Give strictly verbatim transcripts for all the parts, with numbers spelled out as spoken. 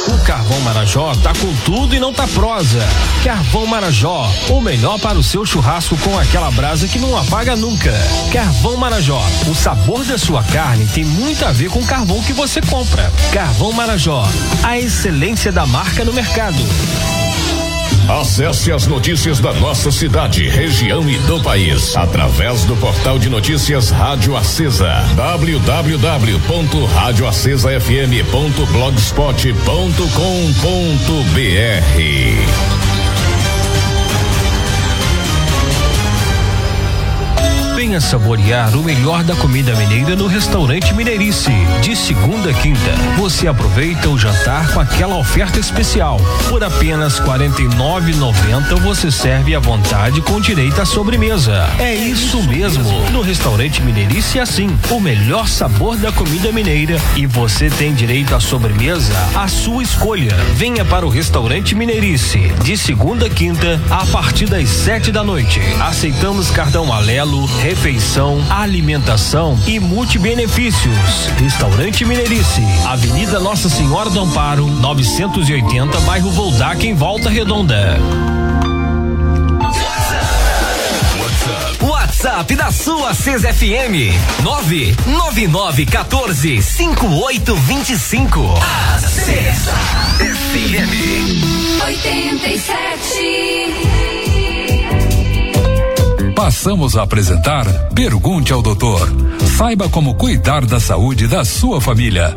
O Carvão Marajó tá com tudo e não tá prosa. Carvão Marajó, o melhor para o seu churrasco com aquela brasa que não apaga nunca. Carvão Marajó, o sabor da sua carne tem muito a ver com o carvão que você compra. Carvão Marajó, a excelência da marca no mercado. Acesse as notícias da nossa cidade, região e do país através do portal de notícias Rádio Acesa, w w w ponto rádio acesa f m ponto blogspot ponto com ponto b r. Venha saborear o melhor da comida mineira no Restaurante Mineirice. De segunda a quinta, você aproveita o jantar com aquela oferta especial. Por apenas quarenta e nove reais e noventa centavos você serve à vontade com direito à sobremesa. É isso mesmo. No Restaurante Mineirice é assim, o melhor sabor da comida mineira e você tem direito à sobremesa à sua escolha. Venha para o Restaurante Mineirice. De segunda a quinta, a partir das sete da noite. Aceitamos cartão Alelo, refeição, alimentação e multibenefícios. Restaurante Mineirice, Avenida Nossa Senhora do Amparo, novecentos e oitenta, bairro Voldac, em Volta Redonda. WhatsApp da sua Acesa F M, nove nove nove um quatro cinco oito dois cinco. Acesa F M oitenta e sete. Passamos a apresentar Pergunte ao Doutor. Saiba como cuidar da saúde da sua família.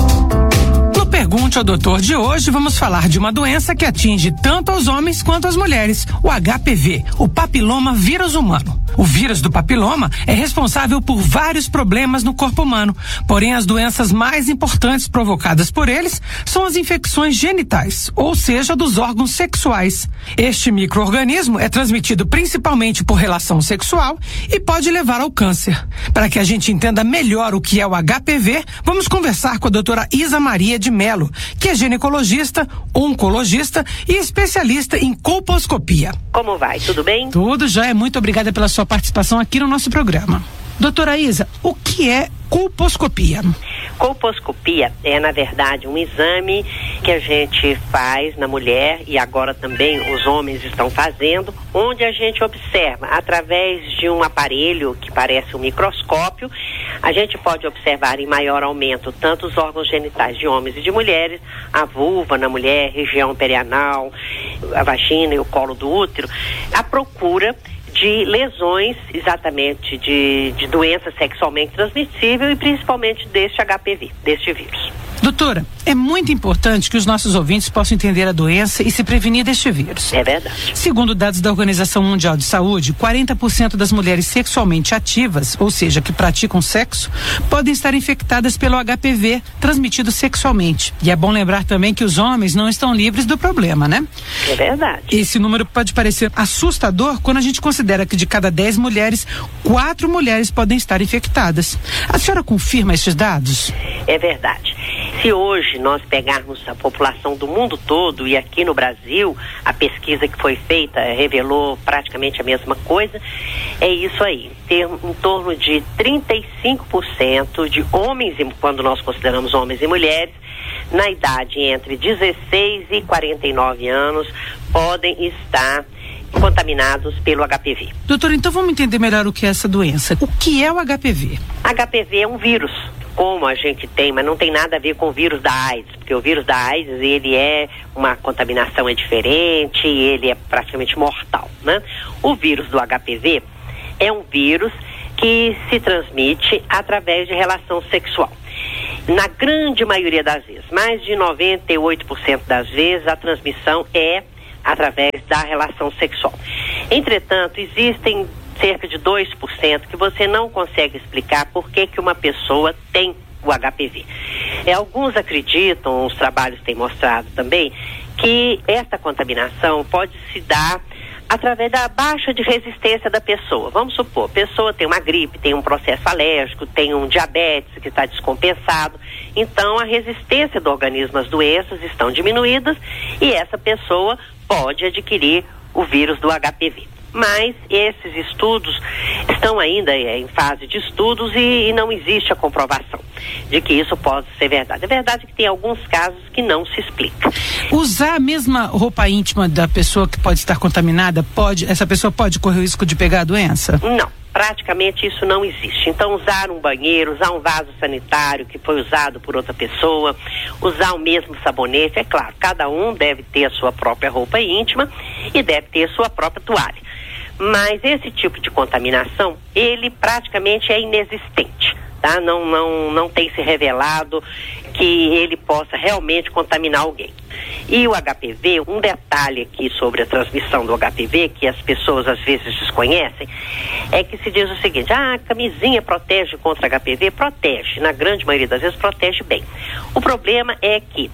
No Pergunte ao Doutor de hoje, vamos falar de uma doença que atinge tanto os homens quanto as mulheres, o H P V, o papiloma vírus humano. O vírus do papiloma é responsável por vários problemas no corpo humano, porém as doenças mais importantes provocadas por eles são as infecções genitais, ou seja, dos órgãos sexuais. Este micro-organismo é transmitido principalmente por relação sexual e pode levar ao câncer. Para que a gente entenda melhor o que é o H P V, vamos conversar com a doutora Isa Maria de Melo, que é ginecologista, oncologista e especialista em colposcopia. Como vai? Tudo bem? Tudo já é. Muito obrigada pela sua participação aqui no nosso programa. Doutora Isa, o que é colposcopia? Colposcopia é, na verdade, um exame que a gente faz na mulher e agora também os homens estão fazendo, onde a gente observa através de um aparelho que parece um microscópio, a gente pode observar em maior aumento tanto os órgãos genitais de homens e de mulheres, a vulva na mulher, região perianal, a vagina e o colo do útero, à procura de lesões, exatamente, de, de doença sexualmente transmissível e principalmente deste H P V, deste vírus. Doutora, é muito importante que os nossos ouvintes possam entender a doença e se prevenir deste vírus. É verdade. Segundo dados da Organização Mundial de Saúde, quarenta por cento das mulheres sexualmente ativas, ou seja, que praticam sexo, podem estar infectadas pelo H P V transmitido sexualmente. E é bom lembrar também que os homens não estão livres do problema, né? É verdade. Esse número pode parecer assustador quando a gente considera que de cada dez mulheres, quatro mulheres podem estar infectadas. A senhora confirma esses dados? É verdade. Se hoje nós pegarmos a população do mundo todo, e aqui no Brasil, a pesquisa que foi feita revelou praticamente a mesma coisa, é isso aí. Ter em torno de trinta e cinco por cento de homens, quando nós consideramos homens e mulheres, na idade entre dezesseis e quarenta e nove anos, podem estar contaminados pelo H P V. Doutora, então vamos entender melhor o que é essa doença. O que é o H P V? H P V é um vírus, como a gente tem, mas não tem nada a ver com o vírus da AIDS, porque o vírus da AIDS, ele é uma contaminação é diferente, ele é praticamente mortal, né? O vírus do H P V é um vírus que se transmite através de relação sexual. Na grande maioria das vezes, mais de noventa e oito por cento das vezes, a transmissão é através da relação sexual. Entretanto, existem cerca de dois por cento que você não consegue explicar por que que uma pessoa tem o H P V. É, alguns acreditam, os trabalhos têm mostrado também, que esta contaminação pode se dar através da baixa de resistência da pessoa. Vamos supor, a pessoa tem uma gripe, tem um processo alérgico, tem um diabetes que está descompensado, então a resistência do organismo às doenças estão diminuídas e essa pessoa pode adquirir o vírus do H P V. Mas esses estudos estão ainda é, em fase de estudos e, e não existe a comprovação de que isso pode ser verdade. É verdade que tem alguns casos que não se explica. Usar a mesma roupa íntima da pessoa que pode estar contaminada, pode, essa pessoa pode correr o risco de pegar a doença? Não. Praticamente isso não existe. Então, usar um banheiro, usar um vaso sanitário que foi usado por outra pessoa, usar o mesmo sabonete, é claro, cada um deve ter a sua própria roupa íntima e deve ter a sua própria toalha. Mas esse tipo de contaminação, ele praticamente é inexistente, tá? Não, não, não tem se revelado que ele possa realmente contaminar alguém. E o H P V, um detalhe aqui sobre a transmissão do H P V, que as pessoas às vezes desconhecem, é que se diz o seguinte: ah, a camisinha protege contra H P V? Protege, na grande maioria das vezes protege bem. O problema é que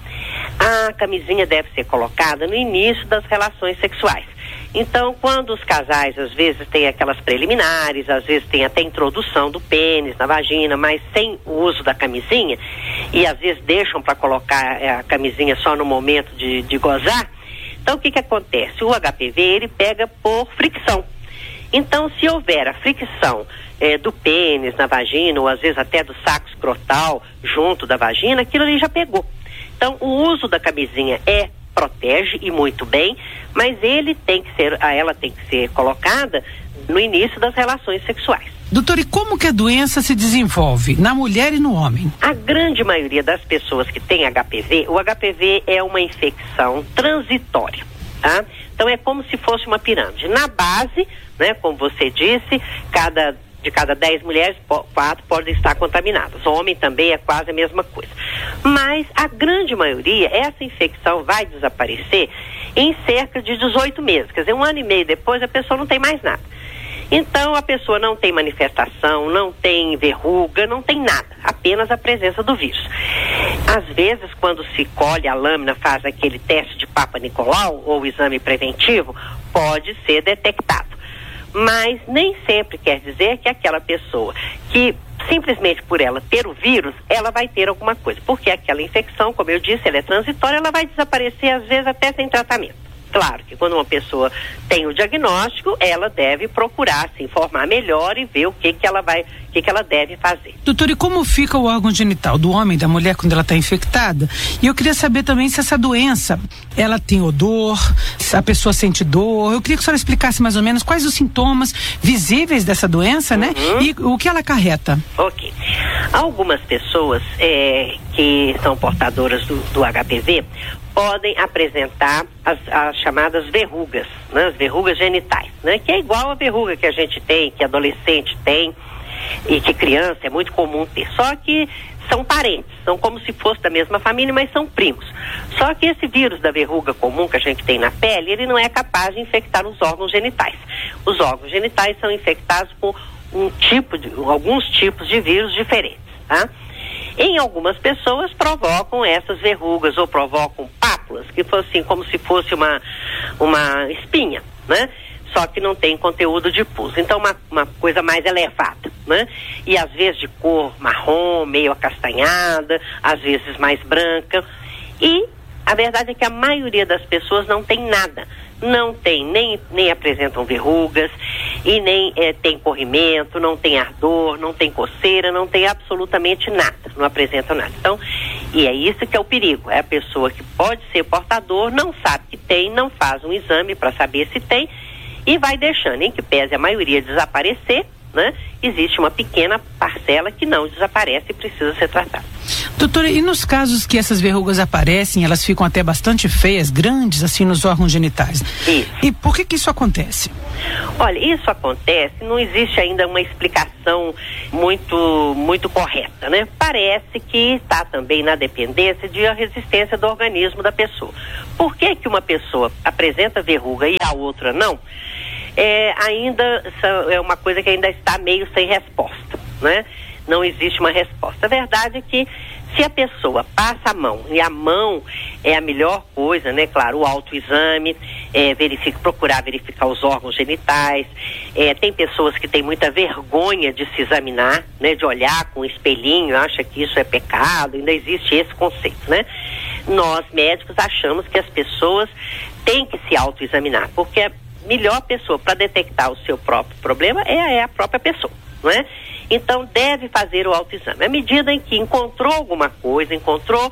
a camisinha deve ser colocada no início das relações sexuais. Então, quando os casais, às vezes, têm aquelas preliminares, às vezes tem até introdução do pênis na vagina, mas sem o uso da camisinha, e às vezes deixam para colocar a camisinha só no momento de, de gozar, então o que que acontece? O H P V, ele pega por fricção. Então, se houver a fricção eh, do pênis na vagina, ou às vezes até do saco escrotal junto da vagina, aquilo ali já pegou. Então, o uso da camisinha é protege e muito bem, mas ele tem que ser, ela tem que ser colocada no início das relações sexuais. Doutor, e como que a doença se desenvolve na mulher e no homem? A grande maioria das pessoas que tem H P V, o H P V é uma infecção transitória, tá? Então é como se fosse uma pirâmide. Na base, né, como você disse, cada de cada dez mulheres, quatro podem estar contaminadas. O homem também é quase a mesma coisa. Mas a grande maioria, essa infecção vai desaparecer em cerca de dezoito meses. Quer dizer, um ano e meio depois a pessoa não tem mais nada. Então a pessoa não tem manifestação, não tem verruga, não tem nada. Apenas a presença do vírus. Às vezes, quando se colhe a lâmina, faz aquele teste de Papa Nicolau ou o exame preventivo, pode ser detectado. Mas nem sempre quer dizer que aquela pessoa que simplesmente por ela ter o vírus, ela vai ter alguma coisa. Porque aquela infecção, como eu disse, ela é transitória, ela vai desaparecer às vezes até sem tratamento. Claro que quando uma pessoa tem o diagnóstico, ela deve procurar se informar melhor e ver o que que ela vai, o que que ela deve fazer. Doutor, e como fica o órgão genital do homem e da mulher quando ela está infectada? E eu queria saber também se essa doença, ela tem odor, se a pessoa sente dor. Eu queria que a senhora explicasse mais ou menos quais os sintomas visíveis dessa doença, uhum, né? E o que ela acarreta. Ok. Algumas pessoas é, que são portadoras do, do H P V podem apresentar as, as chamadas verrugas, né? As verrugas genitais, né? Que é igual a verruga que a gente tem, que adolescente tem e que criança é muito comum ter. Só que são parentes, são como se fosse da mesma família, mas são primos. Só que esse vírus da verruga comum que a gente tem na pele, ele não é capaz de infectar os órgãos genitais. Os órgãos genitais são infectados por um tipo de, alguns tipos de vírus diferentes, tá? Em algumas pessoas provocam essas verrugas ou provocam pápulas, que fosse assim, como se fosse uma, uma espinha, né? Só que não tem conteúdo de pus. Então, uma, uma coisa mais elevada, né? E às vezes de cor marrom, meio acastanhada, às vezes mais branca. E a verdade é que a maioria das pessoas não tem nada. Não tem, nem, nem apresentam verrugas, e nem é, tem corrimento, não tem ardor, não tem coceira, não tem absolutamente nada, não apresentam nada. Então, e é isso que é o perigo, é a pessoa que pode ser portador, não sabe que tem, não faz um exame para saber se tem, e vai deixando, em que pese a maioria desaparecer, né? Existe uma pequena parcela que não desaparece e precisa ser tratada. Doutora, e nos casos que essas verrugas aparecem, elas ficam até bastante feias, grandes, assim, nos órgãos genitais. Isso. E por que que isso acontece? Olha, isso acontece, não existe ainda uma explicação muito, muito correta, né? Parece que está também na dependência de a resistência do organismo da pessoa. Por que que uma pessoa apresenta verruga e a outra não? É, ainda é uma coisa que ainda está meio sem resposta, né? Não existe uma resposta. A verdade é que se a pessoa passa a mão, e a mão é a melhor coisa, né? Claro, o autoexame, é, verifica, procurar verificar os órgãos genitais. É, tem pessoas que têm muita vergonha de se examinar, né? De olhar com um espelhinho, acha que isso é pecado, ainda existe esse conceito, né? Nós, médicos, achamos que as pessoas têm que se autoexaminar, porque melhor pessoa para detectar o seu próprio problema é, é a própria pessoa, não é? Então deve fazer o autoexame. À medida em que encontrou alguma coisa, encontrou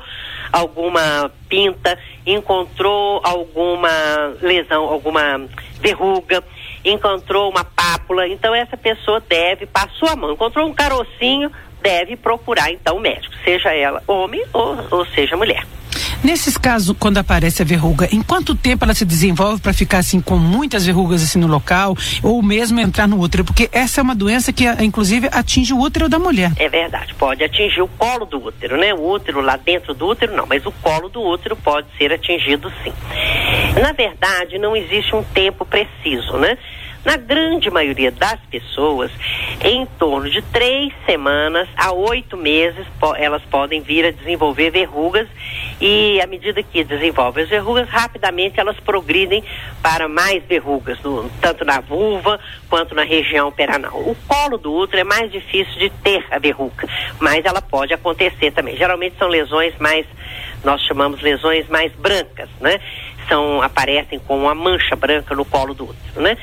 alguma pinta, encontrou alguma lesão, alguma verruga, encontrou uma pápula, então essa pessoa deve, passou a mão, encontrou um carocinho, deve procurar então o médico, seja ela homem ou, ou seja mulher. Nesses casos, quando aparece a verruga, em quanto tempo ela se desenvolve para ficar assim com muitas verrugas assim no local, ou mesmo entrar no útero? Porque essa é uma doença que inclusive atinge o útero da mulher. É verdade, pode atingir o colo do útero, né? O útero lá dentro do útero não, mas o colo do útero pode ser atingido sim. Na verdade, não existe um tempo preciso, né? Na grande maioria das pessoas, em torno de três semanas a oito meses, po- elas podem vir a desenvolver verrugas e, à medida que desenvolvem as verrugas, rapidamente elas progridem para mais verrugas, no, tanto na vulva quanto na região perianal. O colo do útero é mais difícil de ter a verruga, mas ela pode acontecer também. Geralmente são lesões mais, nós chamamos lesões mais brancas, né? São, aparecem com uma mancha branca no colo do útero, né?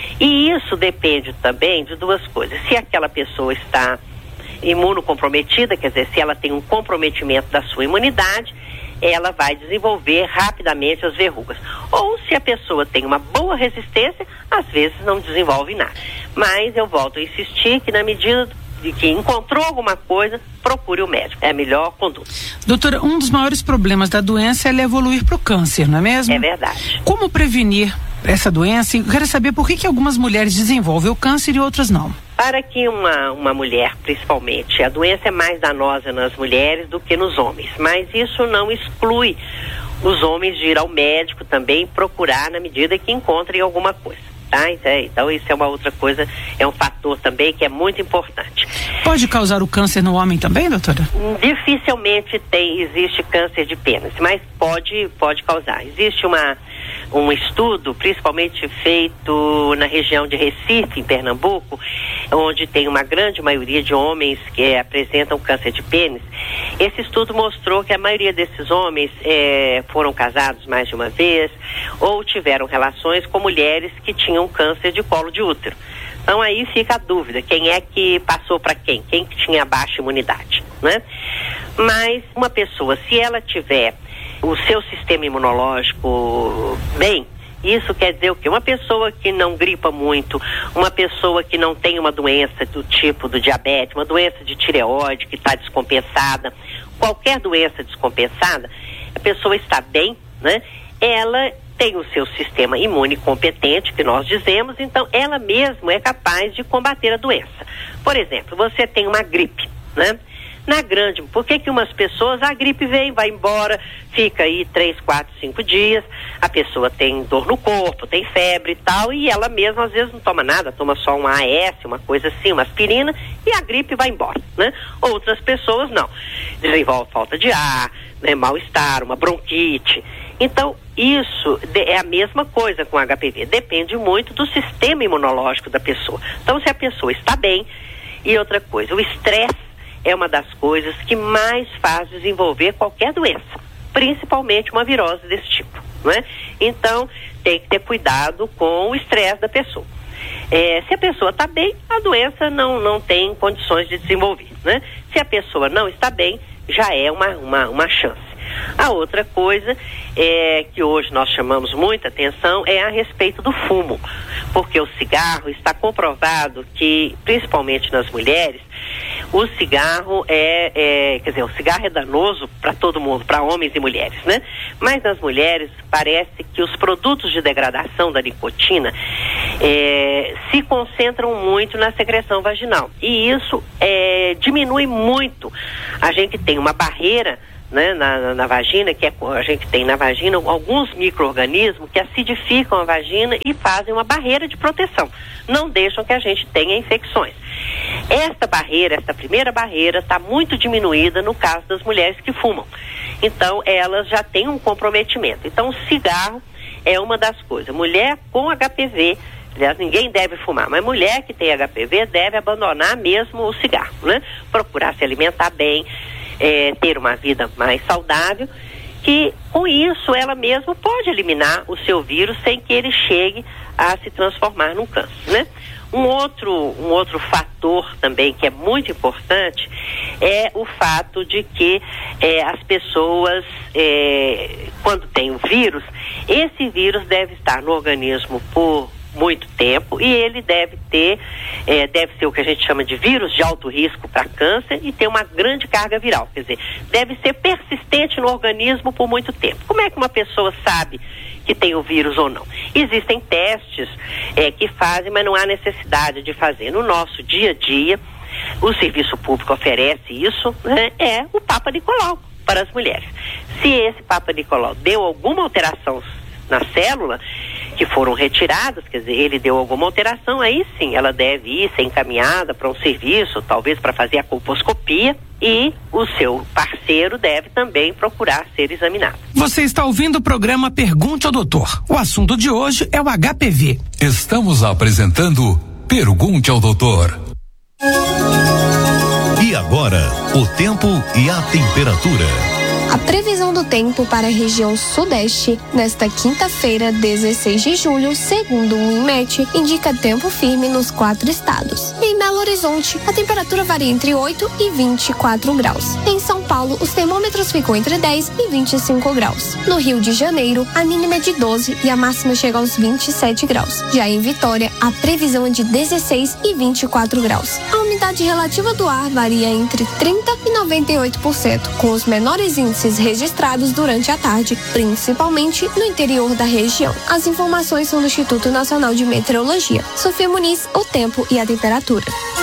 E isso depende também de duas coisas. Se aquela pessoa está imunocomprometida, quer dizer, se ela tem um comprometimento da sua imunidade, ela vai desenvolver rapidamente as verrugas. Ou se a pessoa tem uma boa resistência, às vezes não desenvolve nada. Mas eu volto a insistir que na medida de que encontrou alguma coisa, procure o médico. É a melhor conduta. Doutora, um dos maiores problemas da doença é ela evoluir para o câncer, não é mesmo? É verdade. Como prevenir essa doença? Eu quero saber por que que algumas mulheres desenvolvem o câncer e outras não. Para que uma, uma mulher, principalmente, a doença é mais danosa nas mulheres do que nos homens, mas isso não exclui os homens de ir ao médico também procurar na medida que encontrem alguma coisa. Tá? Então isso é uma outra coisa, é um fator também que é muito importante. Pode causar o câncer no homem também, doutora? Dificilmente tem, existe câncer de pênis, mas pode, pode causar. Existe uma, um estudo, principalmente feito na região de Recife, em Pernambuco, onde tem uma grande maioria de homens que apresentam câncer de pênis. Esse estudo mostrou que a maioria desses homens é, foram casados mais de uma vez ou tiveram relações com mulheres que tinham câncer de colo de útero. Então aí fica a dúvida, quem é que passou para quem? Quem que tinha baixa imunidade, né? Mas uma pessoa, se ela tiver o seu sistema imunológico bem, isso quer dizer o quê? Uma pessoa que não gripa muito, uma pessoa que não tem uma doença do tipo do diabetes, uma doença de tireoide que está descompensada, qualquer doença descompensada, a pessoa está bem, né? Ela tem o seu sistema imune competente, que nós dizemos, então ela mesma é capaz de combater a doença. Por exemplo, você tem uma gripe, né? Na grande, por que que umas pessoas, a gripe vem, vai embora, fica aí três, quatro, cinco dias, a pessoa tem dor no corpo, tem febre e tal, e ela mesma às vezes não toma nada, toma só um A S, uma coisa assim, uma aspirina, e a gripe vai embora, né? Outras pessoas não, desenvolve falta de ar, né, mal-estar, uma bronquite. Então, isso é a mesma coisa com H P V, depende muito do sistema imunológico da pessoa. Então, se a pessoa está bem, e outra coisa, o estresse é uma das coisas que mais faz desenvolver qualquer doença, principalmente uma virose desse tipo, não é? Então, tem que ter cuidado com o estresse da pessoa. É, se a pessoa está bem, a doença não, não tem condições de desenvolver, né? Se a pessoa não está bem, já é uma, uma, uma chance. A outra coisa é, que hoje nós chamamos muita atenção é a respeito do fumo, porque o cigarro está comprovado que, principalmente nas mulheres, o cigarro é, é quer dizer, o cigarro é danoso para todo mundo, para homens e mulheres, né? Mas nas mulheres parece que os produtos de degradação da nicotina é, se concentram muito na secreção vaginal, e isso é, diminui muito. A gente tem uma barreira, né, na, na, na vagina, que é, a gente tem na vagina alguns micro-organismos que acidificam a vagina e fazem uma barreira de proteção, não deixam que a gente tenha infecções. Esta barreira, esta primeira barreira está muito diminuída no caso das mulheres que fumam, então elas já têm um comprometimento. Então o cigarro é uma das coisas. Mulher com H P V, aliás, ninguém deve fumar, mas mulher que tem H P V deve abandonar mesmo o cigarro, né? Procurar se alimentar bem, É, ter uma vida mais saudável, que com isso ela mesma pode eliminar o seu vírus sem que ele chegue a se transformar num câncer, né? Um outro, um outro fator também que é muito importante é o fato de que é, as pessoas, é, quando tem o vírus, esse vírus deve estar no organismo por muito tempo e ele deve ter, é, deve ser o que a gente chama de vírus de alto risco para câncer e ter uma grande carga viral, quer dizer, deve ser persistente no organismo por muito tempo. Como é que uma pessoa sabe que tem o vírus ou não? Existem testes é, que fazem, mas não há necessidade de fazer. No nosso dia a dia, o serviço público oferece isso, né, é o Papa Nicolau para as mulheres. Se esse Papa Nicolau deu alguma alteração na célula, que foram retiradas, quer dizer, ele deu alguma alteração, aí sim, ela deve ir ser encaminhada para um serviço, talvez para fazer a colposcopia, e o seu parceiro deve também procurar ser examinado. Você está ouvindo o programa Pergunte ao Doutor. O assunto de hoje é o H P V. Estamos apresentando Pergunte ao Doutor. E agora, o tempo e a temperatura. A previsão do tempo para a região sudeste, nesta quinta-feira, dezesseis de julho, segundo o INMET, indica tempo firme nos quatro estados. Em Belo Horizonte, a temperatura varia entre oito e vinte e quatro graus. Em São Paulo, os termômetros ficam entre dez e vinte e cinco graus. No Rio de Janeiro, a mínima é de doze e a máxima chega aos vinte e sete graus. Já em Vitória, a previsão é de dezesseis e vinte e quatro graus. A umidade relativa do ar varia entre trinta e noventa e oito por cento, com os menores índices registrados durante a tarde, principalmente no interior da região. As informações são do Instituto Nacional de Meteorologia. Sofia Muniz, o tempo e a temperatura.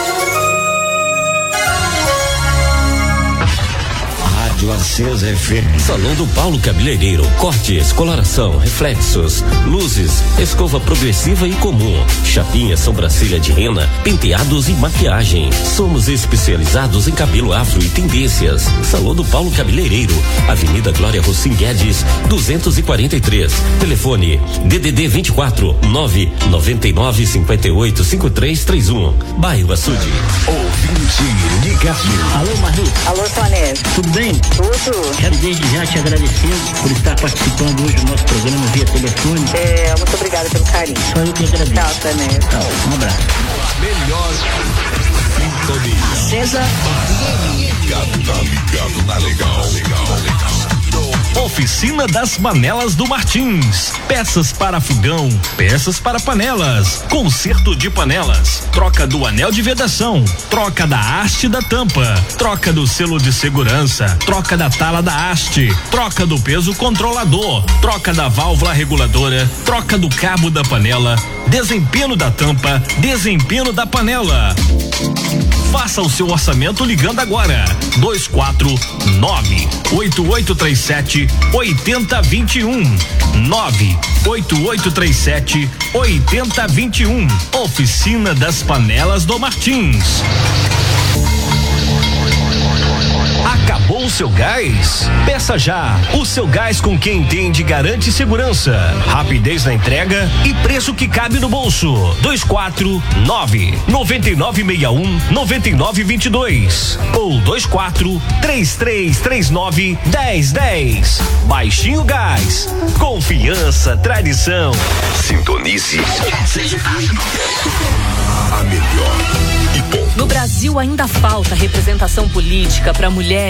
Rádio Acesa F M. Salão do Paulo Cabeleireiro. Cortes, coloração, reflexos, luzes, escova progressiva e comum, chapinha, sobrancelha de rena, penteados e maquiagem. Somos especializados em cabelo afro e tendências. Salão do Paulo Cabeleireiro. Avenida Glória Rossim Guedes, duzentos e quarenta e três. Telefone D D D vinte e quatro, nove nove nove, cinco oito, cinco três três um. Bairro Açude. Ouvinte ligado. Alô, Marli. Alô, Tonés. Tudo bem? Tudo. Quero desde já te agradecer por estar participando hoje do nosso programa via telefone. É, muito obrigada pelo carinho. Só eu que agradeço. Tchau, Tonés. Tchau, um abraço. Melhor sintonia. Acesa. Ligado, tá ligado na legal, legal, legal. Oficina das Panelas do Martins. Peças para fogão, peças para panelas, conserto de panelas, troca do anel de vedação, troca da haste da tampa, troca do selo de segurança, troca da tala da haste, troca do peso controlador, troca da válvula reguladora, troca do cabo da panela, desempenho da tampa, desempenho da panela. Faça o seu orçamento ligando agora. dois quatro nove, oito oito três sete, oito zero dois um. nove oito oito três sete, oito zero dois um. Oficina das Panelas do Martins. Acabou o seu gás? Peça já. O seu gás com quem entende garante segurança, rapidez na entrega e preço que cabe no bolso. dois quatro nove, nove nove seis um, nove nove dois dois ou dois quatro três três três nove, um zero um zero. Baixinho Gás. Confiança, tradição. Sintonize. A melhor. E ponto. No Brasil ainda falta representação política para mulheres